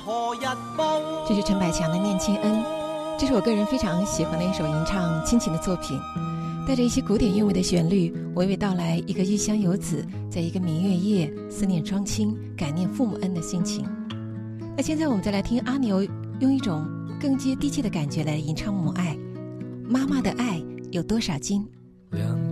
这是陈百强的《念亲恩》，这是我个人非常喜欢的一首吟唱亲情的作品，带着一些古典韵味的旋律，娓娓道来一个异乡游子在一个明月夜思念双亲、感念父母恩的心情。那现在我们再来听阿牛用一种更接地气的感觉来吟唱母爱。妈妈的爱有多少斤？